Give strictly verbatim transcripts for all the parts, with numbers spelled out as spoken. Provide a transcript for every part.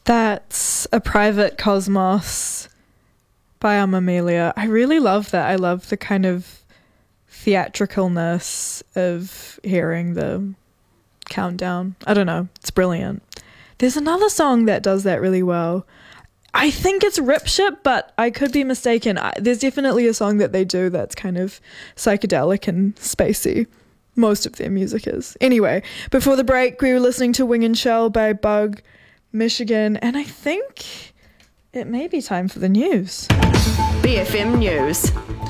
That's A Private Cosmos by Amamelia. I really love that. I love the kind of theatricalness of hearing the countdown. I don't know. It's brilliant. There's another song that does that really well. I think it's Rip Ship, but I could be mistaken. I, there's definitely a song that they do that's kind of psychedelic and spacey. Most of their music is. Anyway, before the break, we were listening to Wing and Shell by Bug Michigan, and I think it may be time for the news. B F M News.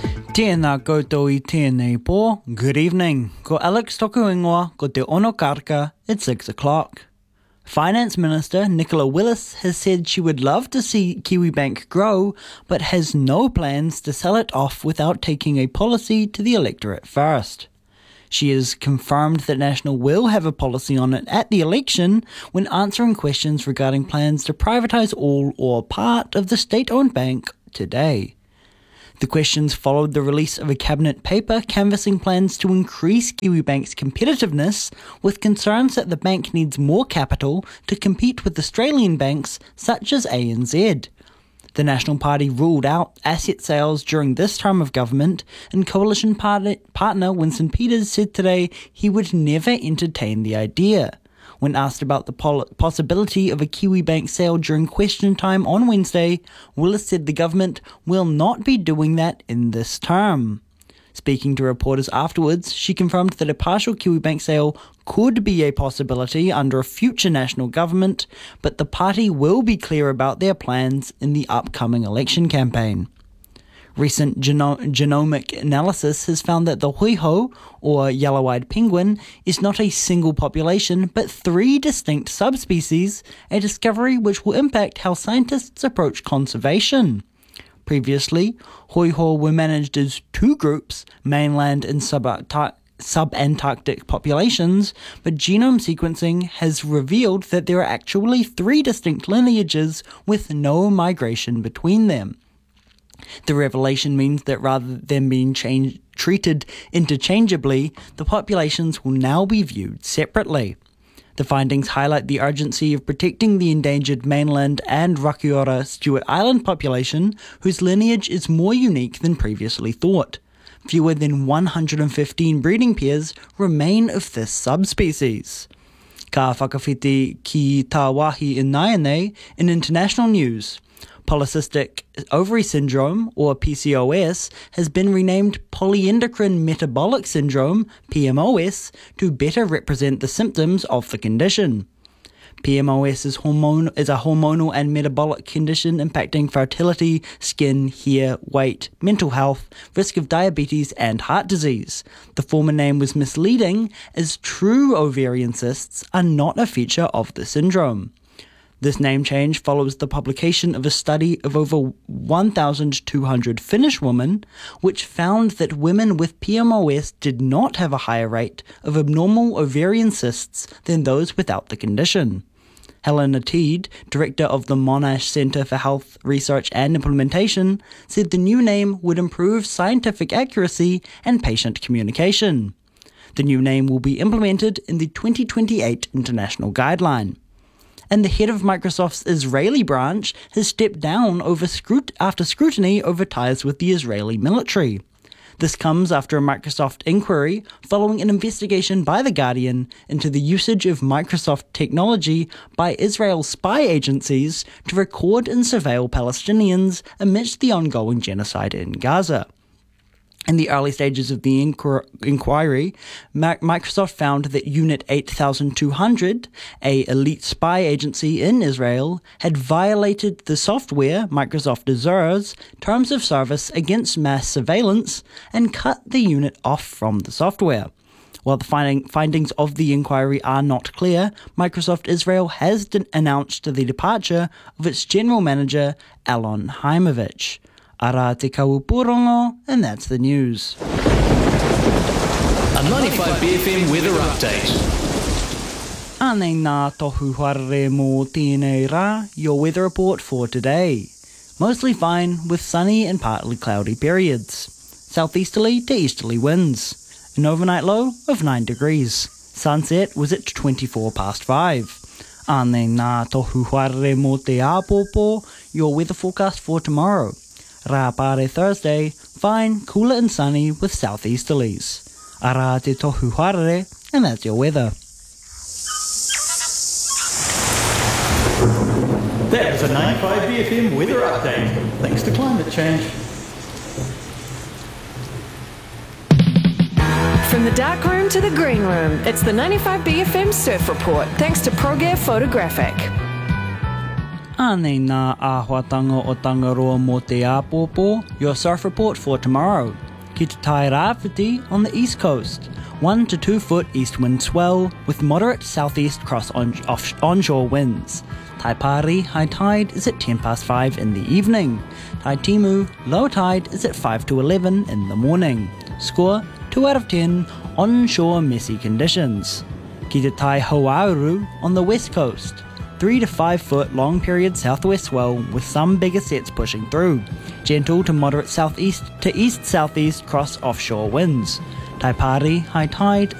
Tēnā koutou I tēnei pō. Good evening. Ko Alex toku ingoa, ko te ono karka at six o'clock. Finance Minister Nicola Willis has said she would love to see Kiwibank grow, but has no plans to sell it off without taking a policy to the electorate first. She has confirmed that National will have a policy on it at the election when answering questions regarding plans to privatise all or part of the state-owned bank today. The questions followed the release of a cabinet paper canvassing plans to increase Kiwibank's competitiveness, with concerns that the bank needs more capital to compete with Australian banks such as A N Z. The National Party ruled out asset sales during this term of government, and coalition part- partner Winston Peters said today he would never entertain the idea. When asked about the pol- possibility of a Kiwibank sale during question time on Wednesday, Willis said the government will not be doing that in this term. Speaking to reporters afterwards, she confirmed that a partial Kiwibank sale could be a possibility under a future national government, but the party will be clear about their plans in the upcoming election campaign. Recent geno- genomic analysis has found that the huiho, or yellow-eyed penguin, is not a single population, but three distinct subspecies, a discovery which will impact how scientists approach conservation. Previously, huiho were managed as two groups, mainland and subantarctic subantarctic populations, but genome sequencing has revealed that there are actually three distinct lineages with no migration between them. The revelation means that rather than being change- treated interchangeably, the populations will now be viewed separately. The findings highlight the urgency of protecting the endangered mainland and Rakiura Stewart Island population, whose lineage is more unique than previously thought. Fewer than one hundred fifteen breeding pairs remain of this subspecies. Ka whakawhiti ki tā wāhi in Naianei in international news. Polycystic ovary syndrome, or P C O S, has been renamed polyendocrine metabolic syndrome, P M O S, to better represent the symptoms of the condition. P M O S is, hormone, is a hormonal and metabolic condition impacting fertility, skin, hair, weight, mental health, risk of diabetes and heart disease. The former name was misleading, as true ovarian cysts are not a feature of the syndrome. This name change follows the publication of a study of over one thousand two hundred Finnish women, which found that women with P M O S did not have a higher rate of abnormal ovarian cysts than those without the condition. Helena Teed, director of the Monash Centre for Health Research and Implementation, said the new name would improve scientific accuracy and patient communication. The new name will be implemented in the twenty twenty-eight international guideline. And the head of Microsoft's Israeli branch has stepped down over scrut- after scrutiny over ties with the Israeli military. This comes after a Microsoft inquiry following an investigation by The Guardian into the usage of Microsoft technology by Israel's spy agencies to record and surveil Palestinians amidst the ongoing genocide in Gaza. In the early stages of the inquir- inquiry, Ma- Microsoft found that Unit eight thousand two hundred, a elite spy agency in Israel, had violated the software, Microsoft Azure's, terms of service against mass surveillance and cut the unit off from the software. While the finding- findings of the inquiry are not clear, Microsoft Israel has de- announced the departure of its general manager, Alon Haimovich. Ara te kaupurongo, and that's the news. A ninety-five B F M weather update. Ane nā tohu harere mō tēnei rā, your weather report for today. Mostly fine with sunny and partly cloudy periods. Southeasterly to easterly winds. An overnight low of nine degrees. Sunset was at twenty-four past five. Ane nā tohu haere mō te āpōpō, your weather forecast for tomorrow. Rāpare Thursday, fine, cooler and sunny with southeasterlies. Ara te tohu haere, and that's your weather. That was a ninety-five B F M weather update. Thanks to climate change. From the dark room to the green room, it's the ninety-five B F M Surf Report, thanks to ProGear Photographic. Ane nā āhuatanga o Tangaroa mō te āpōpō, your surf report for tomorrow. Ki te tai rāwhiti on the east coast. One to two foot east wind swell with moderate southeast cross on, off, onshore winds. Taipari high tide is at ten past five in the evening. Taitimu low tide is at five to eleven in the morning. Score two out of ten, onshore messy conditions. Ki te tai Hoauru on the west coast. three to five foot long period southwest swell with some bigger sets pushing through. Gentle to moderate southeast to east-southeast cross offshore winds. Taipari high tide